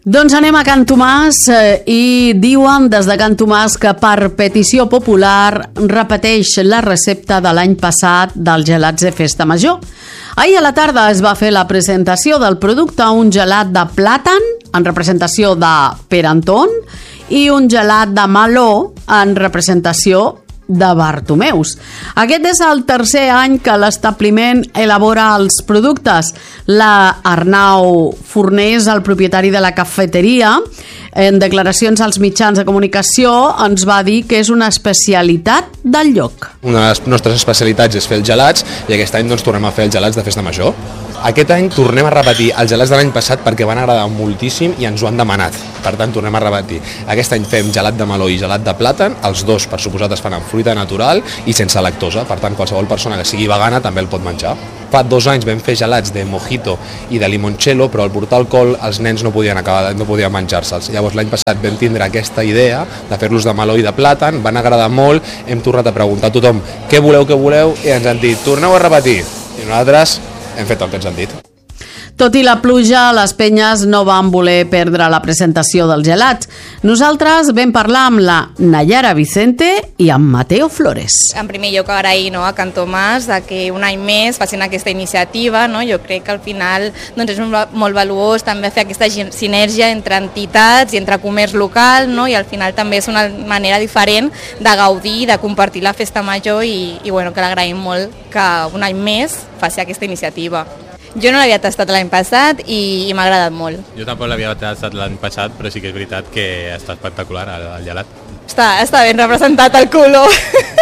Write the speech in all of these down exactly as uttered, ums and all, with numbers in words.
Doncs anem a Can Tomàs eh, i diuen des de Can Tomàs que per petició popular repeteix la recepta de l'any passat dels gelats de Festa Major. Ahir a la tarda es va fer la presentació del producte, un gelat de plàtan en representació de Pere Anton i un gelat de meló en representació de Bartomeus. Aquest és el tercer any que l'establiment elabora els productes. La Arnau Fornés, el propietari de la cafeteria, en declaracions als mitjans de comunicació ens va dir que és una especialitat del lloc. Una de les nostres especialitats és fer els gelats i aquest any doncs, tornem a fer els gelats de Festa Major. Aquest any tornem a repetir els gelats de l'any passat perquè van agradar moltíssim i ens ho han demanat. Per tant, tornem a repetir. Aquest any fem gelat de meló i gelat de plàtan. Els dos, per suposat, es fan amb fruita natural i sense lactosa. Per tant, qualsevol persona que sigui vegana també el pot menjar. Fa dos anys vam fer gelats de mojito i de limoncello, però al portar alcohol els nens no podien acabar, no podien menjar-se'ls. Llavors l'any passat vam tindre aquesta idea de fer-los de meló i de plàtan, van agradar molt, hem tornat a preguntar a tothom què voleu, què voleu, i ens han dit torneu a repetir. I nosaltres hem fet el que ens han dit. Tot i la pluja, les penyes no van voler perdre la presentació dels gelats. Nosaltres vam parlar amb la Nayara Vicente i amb Mateo Flores. En primer lloc, agrair no, a Can Tomàs de que un any més facin aquesta iniciativa. No? Jo crec que al final doncs, és molt valuós també fer aquesta sinergia entre entitats i entre comerç local, no? I al final també és una manera diferent de gaudir, de compartir la festa major i, i bueno, que l'agraïm molt que un any més faci aquesta iniciativa. Jo no l'havia tastat l'any passat i, i m'ha agradat molt. Jo tampoc l'havia tastat l'any passat, però sí que és veritat que està espectacular el, el gelat. Està, està ben representat el color.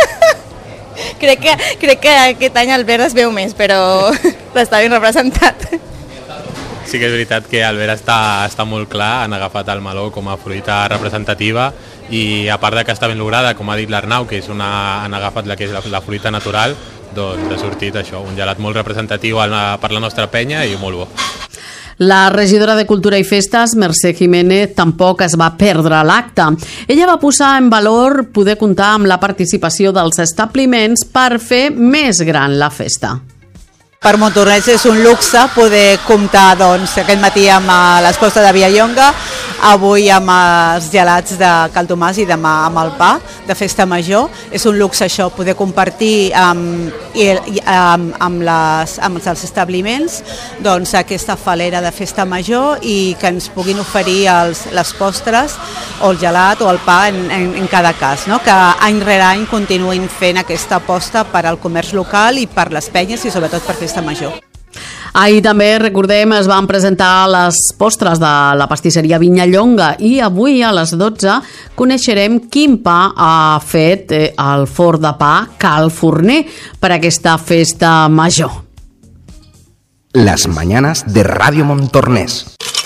crec, que, crec que aquest any el verd es veu més, però està ben representat. Sí que és veritat que el verd està, està molt clar, han agafat el meló com a fruita representativa i a part de que està ben lograda, com ha dit l'Arnau, que és una, han agafat la que és la, la fruita natural, doncs ha sortit això, un gelat molt representatiu per la nostra penya i molt bo. La regidora de Cultura i Festes, Mercè Jiménez, tampoc es va perdre l'acte. Ella va posar en valor poder comptar amb la participació dels establiments per fer més gran la festa. Per Montornès és un luxe poder comptar doncs, aquest matí amb les postres de Vilallonga, avui amb els gelats de Cal Tomàs i demà amb el pa de Festa Major. És un luxe això, poder compartir amb, i, amb, amb, les, amb els establiments doncs, aquesta falera de Festa Major i que ens puguin oferir els, les postres o el gelat o el pa en, en, en cada cas, no? Que any rere any continuïn fent aquesta aposta per al comerç local i per les penyes i sobretot per Festa Major. Ahir també, recordem, es van presentar les postres de la pastisseria Vinyallonga i avui a les dotze coneixerem quin pa ha fet el forn de pa Cal Forner per aquesta festa major. Las mañanas de Radio Montornès.